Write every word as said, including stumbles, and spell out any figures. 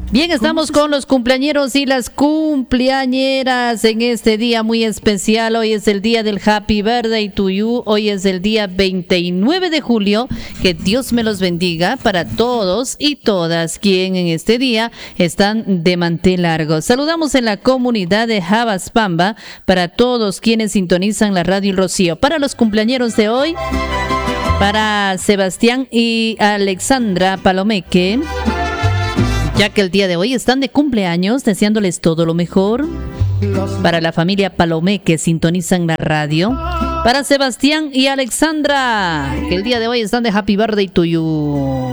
Bien, estamos con los cumpleañeros y las cumpleañeras en este día muy especial. Hoy es el día del Happy Birthday to you. Hoy es el día veintinueve de julio. Que Dios me los bendiga para todos y todas quien en este día están de mantel largo. Saludamos en la comunidad de Javaspamba para todos quienes sintonizan la radio El Rocío. Para los cumpleañeros de hoy, para Sebastián y Alexandra Palomeque, ya que el día de hoy están de cumpleaños, deseándoles todo lo mejor. Para la familia Palomé que sintonizan la radio. Para Sebastián y Alexandra, que el día de hoy están de Happy Birthday to you.